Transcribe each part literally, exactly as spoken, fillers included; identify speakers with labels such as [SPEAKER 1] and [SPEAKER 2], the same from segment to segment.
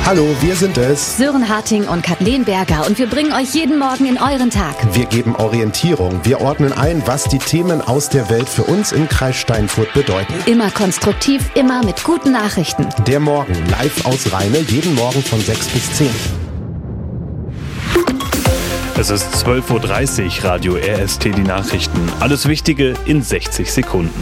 [SPEAKER 1] Hallo, wir sind es.
[SPEAKER 2] Sören Harting und Kathleen Berger und wir bringen euch jeden Morgen in euren Tag.
[SPEAKER 1] Wir geben Orientierung, wir ordnen ein, was die Themen aus der Welt für uns im Kreis Steinfurt bedeuten.
[SPEAKER 2] Immer konstruktiv, immer mit guten Nachrichten.
[SPEAKER 1] Der Morgen live aus Rheine, jeden Morgen von sechs bis zehn.
[SPEAKER 3] Es ist zwölf Uhr dreißig, Radio R S T, die Nachrichten. Alles Wichtige in sechzig Sekunden.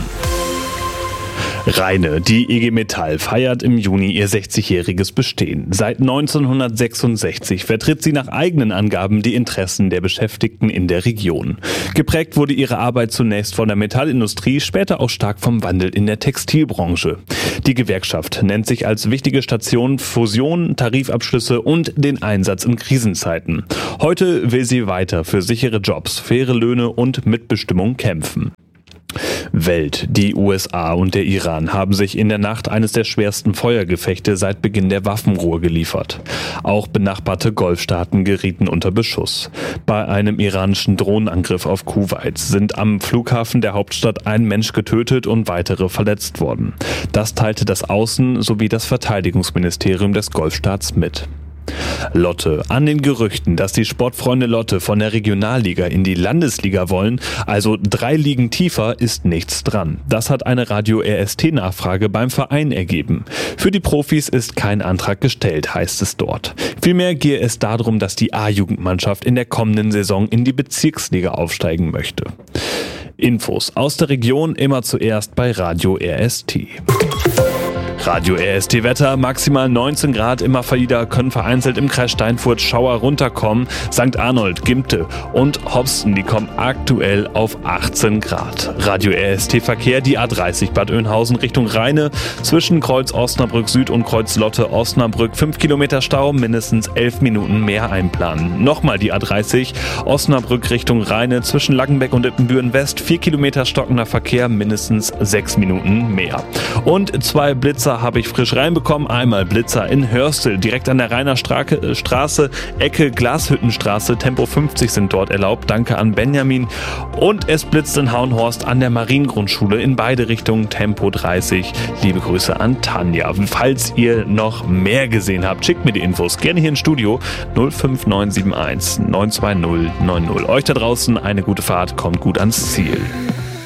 [SPEAKER 3] Rheine, die I G Metall, feiert im Juni ihr sechzigjähriges Bestehen. Seit neunzehnhundertsechsundsechzig vertritt sie nach eigenen Angaben die Interessen der Beschäftigten in der Region. Geprägt wurde ihre Arbeit zunächst von der Metallindustrie, später auch stark vom Wandel in der Textilbranche. Die Gewerkschaft nennt sich als wichtige Station Fusion, Tarifabschlüsse und den Einsatz in Krisenzeiten. Heute will sie weiter für sichere Jobs, faire Löhne und Mitbestimmung kämpfen. Welt. Die U S A und der Iran haben sich in der Nacht eines der schwersten Feuergefechte seit Beginn der Waffenruhe geliefert. Auch benachbarte Golfstaaten gerieten unter Beschuss. Bei einem iranischen Drohnenangriff auf Kuwait sind am Flughafen der Hauptstadt ein Mensch getötet und weitere verletzt worden. Das teilte das Außen- sowie das Verteidigungsministerium des Golfstaats mit. Lotte. An den Gerüchten, dass die Sportfreunde Lotte von der Regionalliga in die Landesliga wollen, also drei Ligen tiefer, ist nichts dran. Das hat eine Radio R S T-Nachfrage beim Verein ergeben. Für die Profis ist kein Antrag gestellt, heißt es dort. Vielmehr gehe es darum, dass die A-Jugendmannschaft in der kommenden Saison in die Bezirksliga aufsteigen möchte. Infos aus der Region immer zuerst bei Radio R S T. Radio R S T Wetter, maximal neunzehn Grad, immer wieder können vereinzelt im Kreis Steinfurt Schauer runterkommen. Sankt Arnold, Gimpte und Hopsten, die kommen aktuell auf achtzehn Grad. Radio R S T Verkehr, die A dreißig Bad Oeynhausen Richtung Rheine, zwischen Kreuz Osnabrück Süd und Kreuz Lotte Osnabrück fünf Kilometer Stau, mindestens elf Minuten mehr einplanen. Nochmal die A dreißig, Osnabrück Richtung Rheine, zwischen Langenbeck und Ippenbüren West, vier Kilometer stockender Verkehr, mindestens sechs Minuten mehr. Und zwei Blitzer habe ich frisch reinbekommen. Einmal Blitzer in Hörstel, direkt an der Rheiner Strake, Straße, Ecke Glashüttenstraße. Tempo fünfzig sind dort erlaubt. Danke an Benjamin. Und es blitzt in Hauenhorst an der Mariengrundschule in beide Richtungen. Tempo dreißig. Liebe Grüße an Tanja. Falls ihr noch mehr gesehen habt, schickt mir die Infos gerne hier ins Studio null fünf neun sieben eins neun zwei null neun null. Euch da draußen eine gute Fahrt, kommt gut ans Ziel.